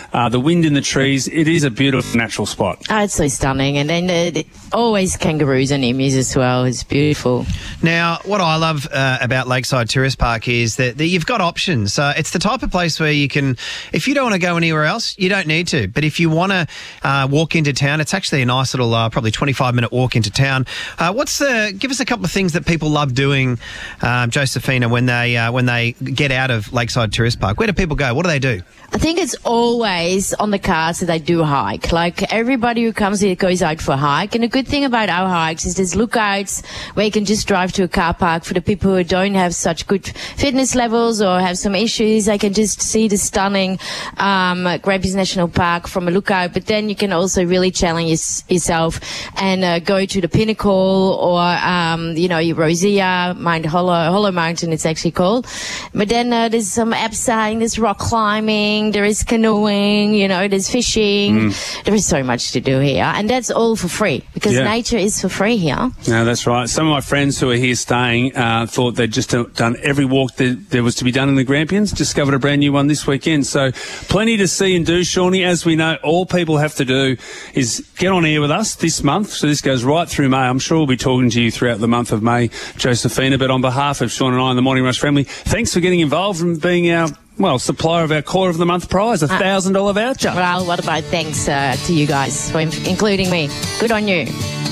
the wind in the trees. It is a beautiful natural spot. Oh, it's so stunning. And then always kangaroos and emus as well. It's beautiful. Now, what I love about Lakeside Tourist Park is that you've got options. It's the type of place where you can, if you don't want to go anywhere else, you don't need to. But if you want to walk into town, it's actually a nice little, probably 25-minute walk into town. Give us a couple of things that people love doing, Josephina, when they get out of Lakeside Tourist Park. Where do people go? What do they do? I think it's always on the cards that they do hike. Like, everybody who comes here goes out for a hike. And the good thing about our hikes is there's lookouts where you can just drive to a car park. For the people who don't have such good fitness levels or have some issues, they can just see the stunning Grampians National Park from a lookout. But then you can also really challenge yourself and go to the Pinnacle or, your Rosea, Mount Hollow Mountain, it's actually called. But then there's some abseiling, there's rock climbing, there is canoeing, there's fishing. There is so much to do here. And that's all for free because nature is for free here. No, that's right. Some of my friends who are here staying thought they'd just done every walk that there was to be done in the Grampians, discovered a brand new one this weekend. So plenty to see and do, Shawnee. As we know, all people have to do is get on air with us this month. So this goes right through May. I'm sure we'll be talking to you throughout the month of May, Josephina. But on behalf of Sean and I and the Morning Rush family, thanks for getting involved and being our supplier of our Caller of the Month prize, $1,000 voucher. Well, what about thanks to you guys for including me? Good on you.